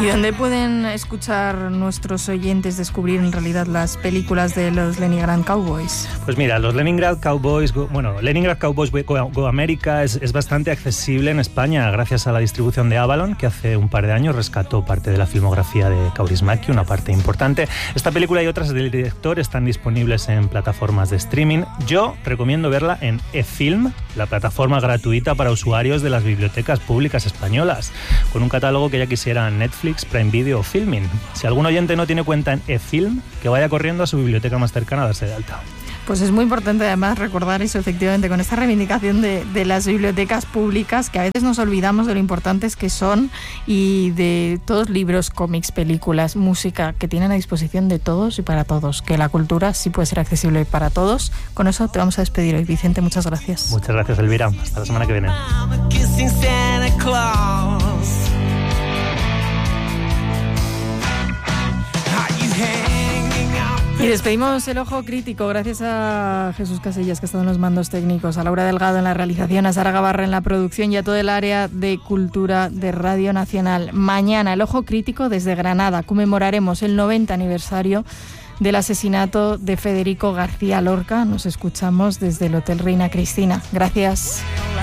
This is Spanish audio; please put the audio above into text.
¿Y dónde pueden escuchar nuestros oyentes descubrir en realidad las películas de los Leningrad Cowboys? Pues mira, los Leningrad Cowboys, Leningrad Cowboys Go America es bastante accesible en España gracias a la distribución de Avalon, que hace un par de años rescató parte de la filmografía de Kaurismäki, una parte importante. Esta película y otras del director están disponibles en plataformas de streaming. Yo recomiendo verla en eFilm, la plataforma gratuita para usuarios de las bibliotecas públicas españolas, con un catálogo que ya quisieran Netflix, Prime Video o Filmin. Si algún oyente no tiene cuenta en eFilm, que vaya corriendo a su biblioteca más cercana a darse de alta. Pues es muy importante además recordar eso, efectivamente, con esta reivindicación de las bibliotecas públicas, que a veces nos olvidamos de lo importantes que son, y de todos libros, cómics, películas, música, que tienen a disposición de todos y para todos, que la cultura sí puede ser accesible para todos. Con eso te vamos a despedir hoy, Vicente, muchas gracias. Muchas gracias, Elvira. Hasta la semana que viene. Y despedimos el Ojo Crítico gracias a Jesús Casellas, que ha estado en los mandos técnicos, a Laura Delgado en la realización, a Sara Gabarra en la producción y a todo el área de cultura de Radio Nacional. Mañana el Ojo Crítico desde Granada. Conmemoraremos el 90 aniversario del asesinato de Federico García Lorca. Nos escuchamos desde el Hotel Reina Cristina. Gracias.